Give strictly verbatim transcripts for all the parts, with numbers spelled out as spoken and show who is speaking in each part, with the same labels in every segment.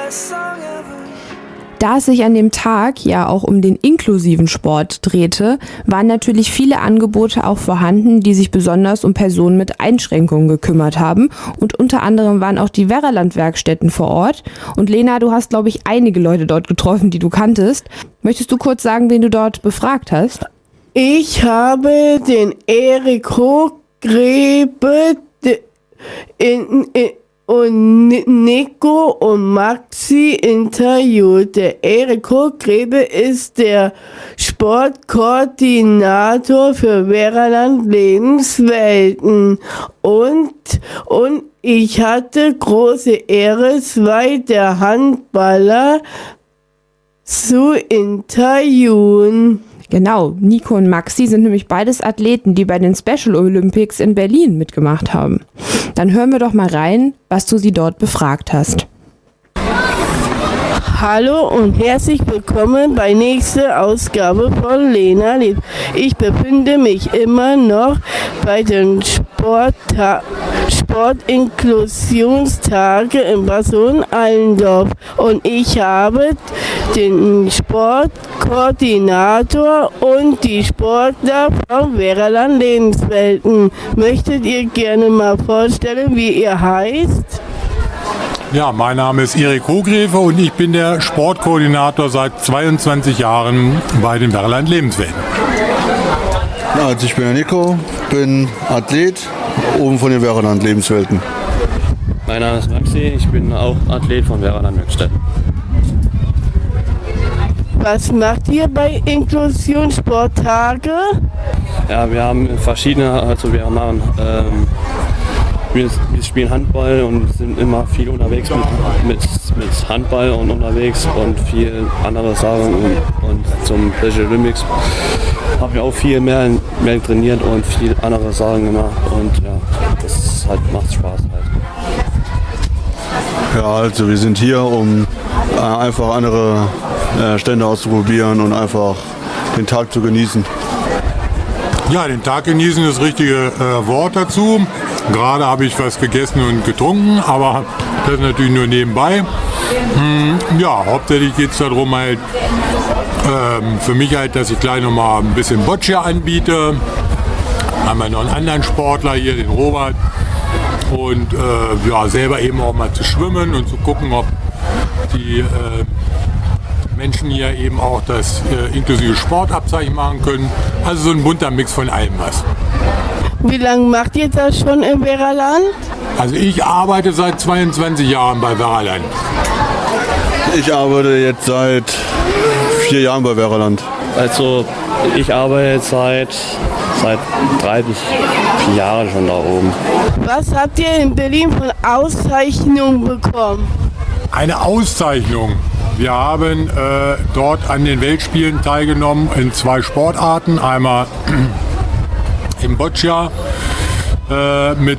Speaker 1: Da es sich an dem Tag ja auch um den inklusiven Sport drehte, waren natürlich viele Angebote auch vorhanden, die sich besonders um Personen mit Einschränkungen gekümmert haben. Und unter anderem waren auch die Werraland-Werkstätten vor Ort. Und Lena, du hast, glaube ich, einige Leute dort getroffen, die du kanntest. Möchtest du kurz sagen, wen du dort befragt hast?
Speaker 2: Ich habe den Erik Hochgrebe in, in und Nico und Maxi interviewt. Der Erik Hochgrebe ist der Sportkoordinator für Werraland Lebenswelten. Und, und ich hatte große Ehre, zwei der Handballer zu interviewen.
Speaker 1: Genau, Nico und Maxi sind nämlich beides Athleten, die bei den Special Olympics in Berlin mitgemacht haben. Dann hören wir doch mal rein, was du sie dort befragt hast.
Speaker 2: Hallo und herzlich willkommen bei nächster Ausgabe von Lena lebt. Ich befinde mich immer noch bei den Sportta- Sportinklusionstage in Bad Sohn-Allendorf und ich habe den Sportkoordinator und die Sportler von Werraland Lebenswelten. Möchtet ihr gerne mal vorstellen, wie ihr heißt?
Speaker 3: Ja, mein Name ist Erik Hochgrebe und ich bin der Sportkoordinator seit zweiundzwanzig Jahren bei den Werraland Lebenswelten.
Speaker 4: Also ich bin der Nico, bin Athlet oben von den Werraland Lebenswelten.
Speaker 5: Mein Name ist Maxi, ich bin auch Athlet von Werraland Werkstätten.
Speaker 2: Was macht ihr bei Inklusionssporttage?
Speaker 5: Ja, wir haben verschiedene, also wir machen ähm, Wir, wir spielen Handball und sind immer viel unterwegs mit, mit, mit Handball und unterwegs und viel andere Sachen. Und, und zum Special Olympics haben wir auch viel mehr, mehr trainiert und viel andere Sachen gemacht. Und ja, das ist halt, macht Spaß halt.
Speaker 4: Ja, also wir sind hier, um äh, einfach andere äh, Stände auszuprobieren und einfach den Tag zu genießen.
Speaker 3: Ja, den Tag genießen ist das richtige äh, Wort dazu. Gerade habe ich was gegessen und getrunken, aber das ist natürlich nur nebenbei. Hm, ja, hauptsächlich geht es darum, halt, ähm, für mich halt, dass ich gleich noch mal ein bisschen Boccia anbiete. Haben wir noch einen anderen Sportler hier, den Robert. Und äh, ja, selber eben auch mal zu schwimmen und zu gucken, ob die äh, Menschen hier eben auch das äh, inklusive Sportabzeichen machen können. Also so ein bunter Mix von allem was.
Speaker 2: Wie lange macht ihr das schon in Werraland?
Speaker 3: Also ich arbeite seit zweiundzwanzig Jahren bei Werraland.
Speaker 4: Ich arbeite jetzt seit vier Jahren bei Werraland.
Speaker 5: Also ich arbeite jetzt seit, seit drei bis vier Jahren schon da oben.
Speaker 2: Was habt ihr in Berlin von Auszeichnungen bekommen?
Speaker 3: Eine Auszeichnung. Wir haben äh, dort an den Weltspielen teilgenommen in zwei Sportarten. Einmal im Boccia äh, mit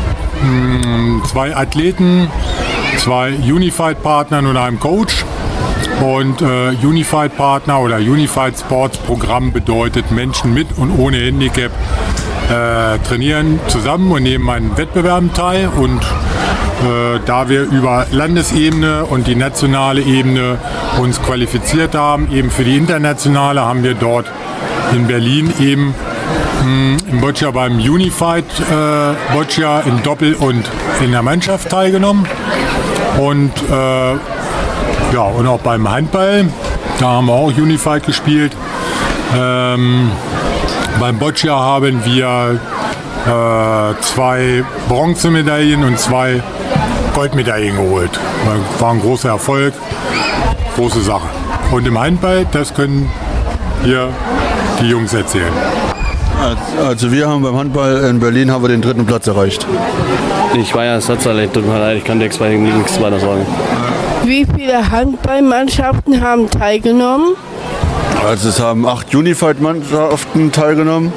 Speaker 3: mh, zwei Athleten, zwei Unified-Partnern und einem Coach. Und äh, Unified-Partner oder Unified Sports Programm bedeutet, Menschen mit und ohne Handicap äh, trainieren zusammen und nehmen an Wettbewerben teil. Und äh, da wir über Landesebene und die nationale Ebene uns qualifiziert haben, eben für die internationale, haben wir dort in Berlin eben im Boccia beim Unified äh, Boccia in Doppel und in der Mannschaft teilgenommen. Und, äh, ja, und auch beim Handball, da haben wir auch Unified gespielt. Ähm, beim Boccia haben wir äh, zwei Bronzemedaillen und zwei Goldmedaillen geholt. War ein großer Erfolg, große Sache. Und im Handball, das können hier die Jungs erzählen.
Speaker 4: Also wir haben beim Handball in Berlin haben wir den dritten Platz erreicht.
Speaker 5: Ich war ja Ersatztalent, tut mir leid, ich kann nichts weiter sagen.
Speaker 2: Wie viele Handballmannschaften haben teilgenommen?
Speaker 4: Also es haben acht Unified-Mannschaften teilgenommen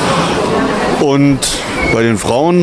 Speaker 4: und bei den Frauen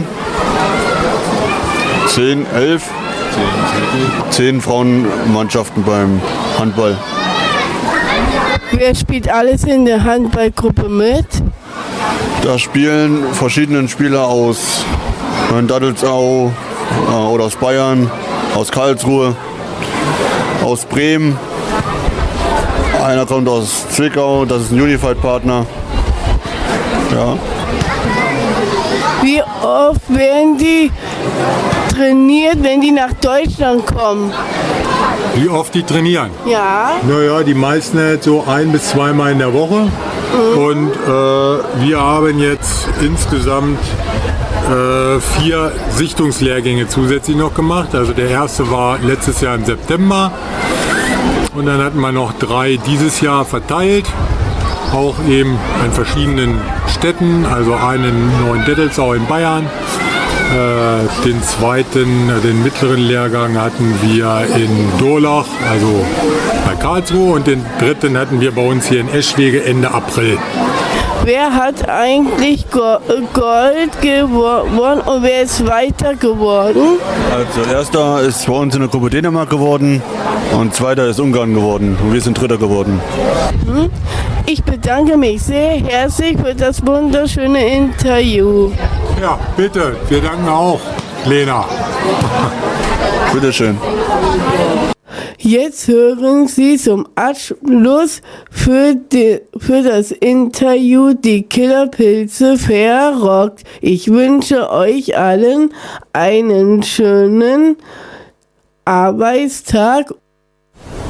Speaker 4: zehn, elf, zehn Frauenmannschaften beim Handball.
Speaker 2: Wer spielt alles in der Handballgruppe mit?
Speaker 4: Da spielen verschiedene Spieler aus Dattelsau äh, oder aus Bayern, aus Karlsruhe. aus Bremen. Einer kommt aus Zwickau, das ist ein Unified-Partner. Ja.
Speaker 2: Wie oft werden die trainiert, wenn die nach Deutschland kommen?
Speaker 3: Wie oft die trainieren?
Speaker 2: Ja.
Speaker 3: Naja, die meisten halt so ein- bis zweimal in der Woche. Mhm. Und äh, wir haben jetzt insgesamt äh, vier Sichtungslehrgänge zusätzlich noch gemacht. Also der erste war letztes Jahr im September. Und dann hatten wir noch drei dieses Jahr verteilt. Auch eben an verschiedenen Städten. Also einen in Neuendettelsau in Bayern. Äh, den zweiten, den mittleren Lehrgang hatten wir in Durlach, also bei Karlsruhe, und den dritten hatten wir bei uns hier in Eschwege Ende April.
Speaker 2: Wer hat eigentlich Go- Gold gewonnen und wer ist weiter geworden?
Speaker 4: Also erster ist bei uns in der Gruppe Dänemark geworden und zweiter ist Ungarn geworden und wir sind Dritter geworden.
Speaker 2: Ich bedanke mich sehr herzlich für das wunderschöne Interview.
Speaker 3: Ja, bitte, wir danken auch, Lena.
Speaker 4: Bitteschön.
Speaker 2: Jetzt hören Sie zum Abschluss für, die, für das Interview die Killerpilze verrockt. Ich wünsche euch allen einen schönen Arbeitstag